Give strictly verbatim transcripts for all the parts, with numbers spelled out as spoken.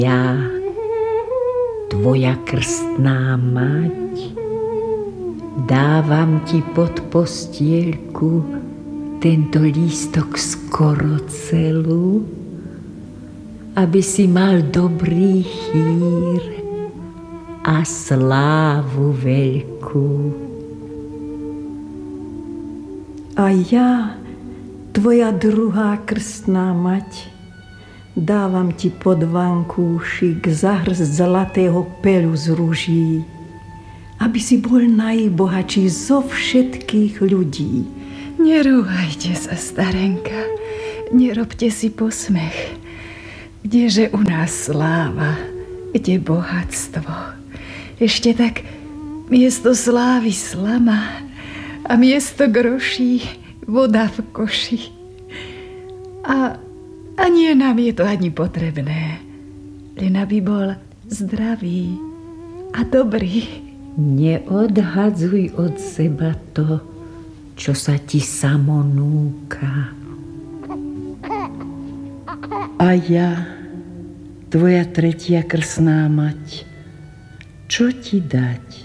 Ja, tvoja krstná mať, dávam ti pod postielku tento lístok skoro celú, aby si mal dobrý chýr a slávu veľkú. A ja, tvoja druhá krstná mať, dávam ti pod vankúšik zahrst zlatého peľu z ruží, aby si bol najbohatší zo všetkých ľudí. Nerúhajte sa, starenka, nerobte si posmech. Kdeže u nás sláva, kde bohatstvo? Ešte tak miesto slávy slama a miesto groší voda v koši. A, a nie nám je to ani potrebné, len aby bol zdravý a dobrý. Neodhadzuj od seba to, čo sa ti samo núka. A ja, tvoja tretia krstná mať, čo ti dať?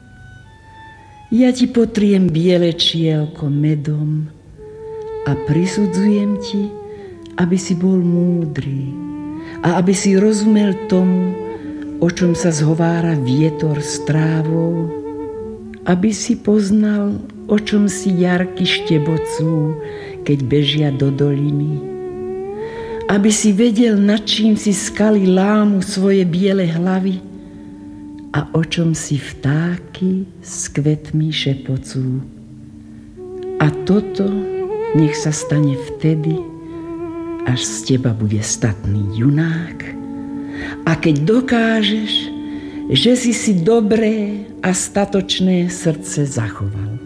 Ja ti potriem biele čielko medom a prisudzujem ti, aby si bol múdry a aby si rozumel tomu, o čom sa zhovára vietor s trávou, aby si poznal, o čom si jarky štebocú, keď bežia do doliny, aby si vedel, nad čím si skaly lámu svoje biele hlavy a o čom si vtáky s kvetmi šepocú. A toto nech sa stane vtedy, až z teba bude statný junák, a keď dokážeš, že si si dobré a statočné srdce zachoval.